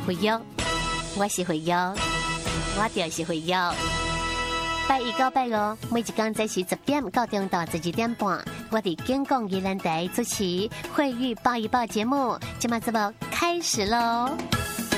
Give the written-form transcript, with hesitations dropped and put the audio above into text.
会友，我是会友，我就是会友。拜一到拜五，每一天早时10點到中到12點半，我哋建港宜蘭台主持《會語報一報》節目，今晚節目開始嘍。